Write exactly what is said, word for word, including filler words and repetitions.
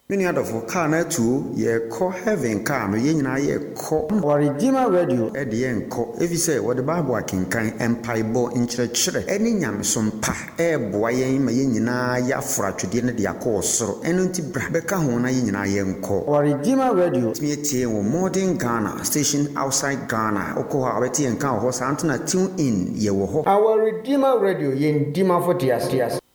Many other for car na two ye call heaven car no ye nyina ye call or Redeemer Radio e de ye nko if you say what the Bible akenkan empaibo nkyerɛkyerɛ eni nyamesom pa e boa ye ma ye nyina ya afra twede ne de akɔ soro eno nti bra beka ho na ye nyina ye nko or Redeemer Radio me tie wo modern Ghana station outside Ghana okɔ ha abeti enka ho sa antena tune in ye wo ho our Redeemer Radio ye ndima for tias tias